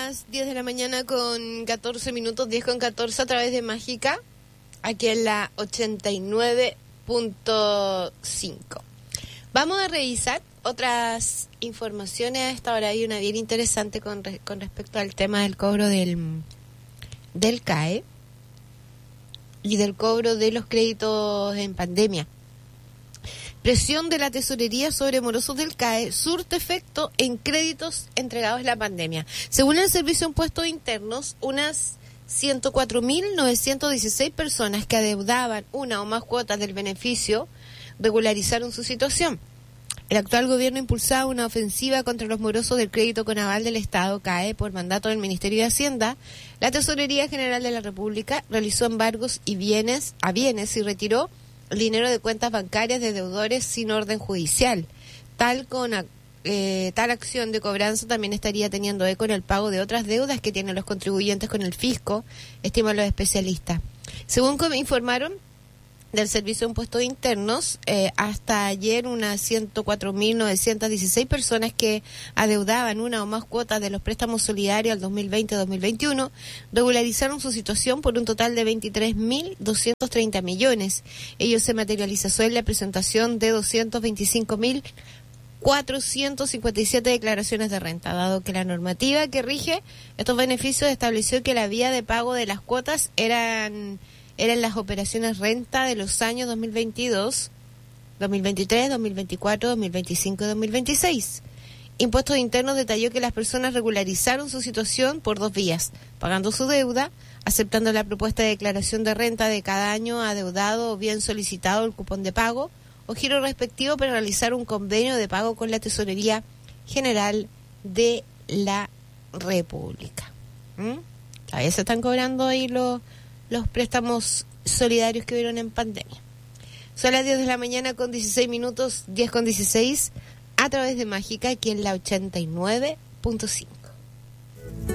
las 10 de la mañana con 14 minutos, 10 con 14 a través de Mágica, aquí en la 89.5. Vamos a revisar otras informaciones. A esta hora hay una bien interesante con respecto al tema del cobro del CAE y del cobro de los créditos en pandemia. Presión de la tesorería sobre morosos del CAE surte efecto en créditos entregados en la pandemia. Según el Servicio de Impuestos Internos, unas 104.916 personas que adeudaban una o más cuotas del beneficio regularizaron su situación. El actual gobierno impulsaba una ofensiva contra los morosos del crédito con aval del Estado, CAE, por mandato del Ministerio de Hacienda. La Tesorería General de la República realizó embargos a bienes y retiró el dinero de cuentas bancarias de deudores sin orden judicial. Tal acción de cobranza también estaría teniendo eco en el pago de otras deudas que tienen los contribuyentes con el fisco, estiman los especialistas. Según informaron del Servicio de Impuestos Internos, hasta ayer unas 104.916 personas que adeudaban una o más cuotas de los préstamos solidarios al 2020-2021 regularizaron su situación por un total de 23.230 millones. Ello se materializó en la presentación de 225.457 declaraciones de renta, dado que la normativa que rige estos beneficios estableció que la vía de pago de las cuotas eran las operaciones renta de los años 2022, 2023, 2024, 2025 y 2026. Impuestos Internos detalló que las personas regularizaron su situación por dos vías: pagando su deuda, aceptando la propuesta de declaración de renta de cada año adeudado o bien solicitado el cupón de pago o giro respectivo para realizar un convenio de pago con la Tesorería General de la República. Todavía se están cobrando ahí los préstamos solidarios que hubieron en pandemia. Son las 10 de la mañana con 16 minutos, 10 con 16, a través de Mágica, aquí en la 89.5.